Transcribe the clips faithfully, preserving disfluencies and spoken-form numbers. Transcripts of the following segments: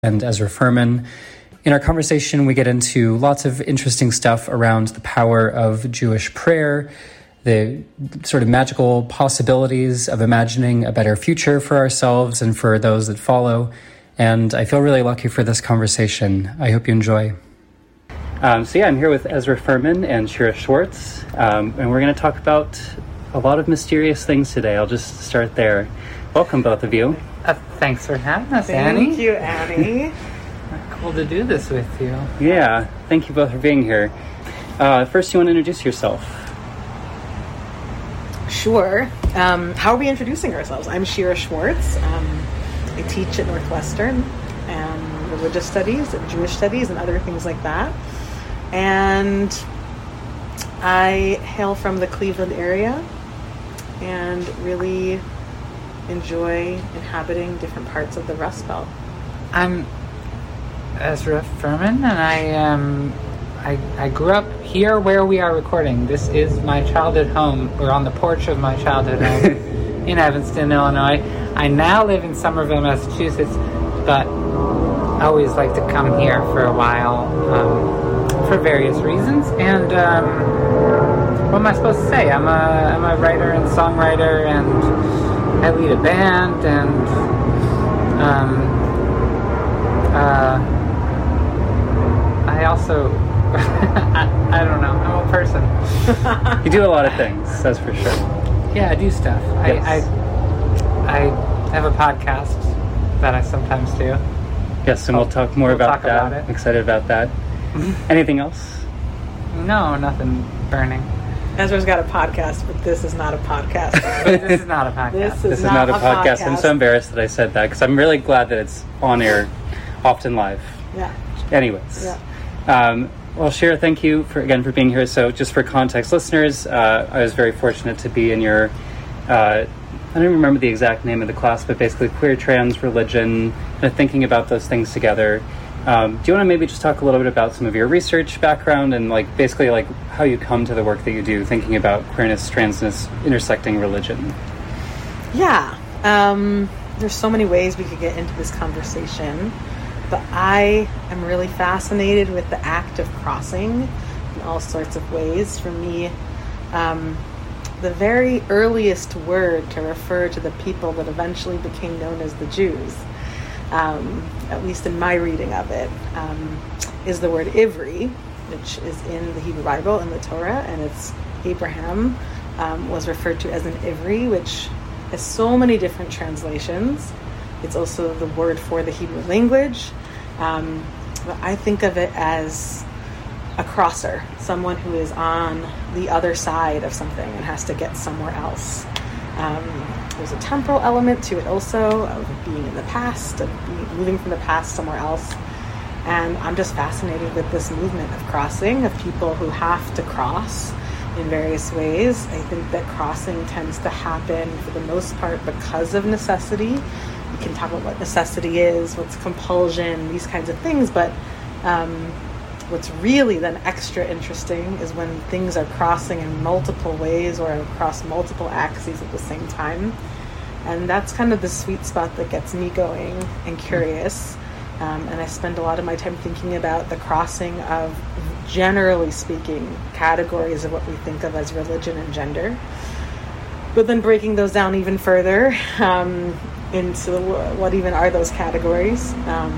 and Ezra Furman. In our conversation, we get into lots of interesting stuff around the power of Jewish prayer, the sort of magical possibilities of imagining a better future for ourselves and for those that follow. And I feel really lucky for this conversation. I hope you enjoy. Um, so yeah, I'm here with Ezra Furman and Shira Schwartz, um, and we're going to talk about a lot of mysterious things today. I'll just start there. Welcome, both of you. Uh, thanks for having us, Thank Annie. Thank you, Annie. Cool to do this with you. Yeah, thank you both for being here. Uh, first, you want to introduce yourself? Sure. Um, how are we introducing ourselves? I'm Shira Schwartz. Um, I teach at Northwestern, um, religious studies and Jewish studies and other things like that. And I hail from the Cleveland area and really enjoy inhabiting different parts of the Rust Belt. I'm Ezra Furman, and I um I, I grew up here where we are recording. This is my childhood home. We're on the porch of my childhood home in Evanston, Illinois. I now live in Somerville, Massachusetts, but I always like to come here for a while um, for various reasons. And um, what am I supposed to say? I'm a I'm a writer and songwriter, and I lead a band, and um, uh, I also, I, I don't know, I'm a person. You do a lot of things, that's for sure. Yeah, I do stuff. Yes. I, I I have a podcast that I sometimes do. Yes, and we'll talk more we'll about talk that. About it. I'm excited about that. Anything else? No, nothing burning. Ezra's got a podcast, but this is not a podcast. But this is not a podcast. This is, This is not, not a, a podcast. podcast. I'm so embarrassed that I said that because I'm really glad that it's on air, often live. Yeah. Anyways. Yeah. Um, well, Shira, thank you for again for being here. So just for context, listeners, uh, I was very fortunate to be in your, uh, I don't even remember the exact name of the class, but basically queer, trans, religion, kind of thinking about those things together. Um, do you want to maybe just talk a little bit about some of your research background and like basically like how you come to the work that you do, thinking about queerness, transness, intersecting religion? Yeah. Um, there's so many ways we could get into this conversation, but I am really fascinated with the act of crossing in all sorts of ways. For me, um, the very earliest word to refer to the people that eventually became known as the Jews, Um, at least in my reading of it, um, is the word Ivri, which is in the Hebrew Bible and the Torah, and it's Abraham um, was referred to as an Ivri, which has so many different translations. It's also the word for the Hebrew language, um, but I think of it as a crosser, someone who is on the other side of something and has to get somewhere else. Um, there's a temporal element to it also, of being in the past, of being, moving from the past somewhere else. And I'm just fascinated with this movement of crossing, of people who have to cross in various ways. I think that crossing tends to happen for the most part because of necessity. We can talk about what necessity is, what's compulsion, these kinds of things, but um, what's really then extra interesting is when things are crossing in multiple ways or across multiple axes at the same time. And that's kind of the sweet spot that gets me going and curious. Um, and I spend a lot of my time thinking about the crossing of, generally speaking, categories of what we think of as religion and gender. But then breaking those down even further um, into what even are those categories. Um,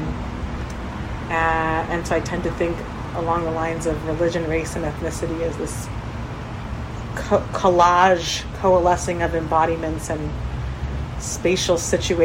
uh, and so I tend to think along the lines of religion, race, and ethnicity as this co- collage, coalescing of embodiments and spatial situations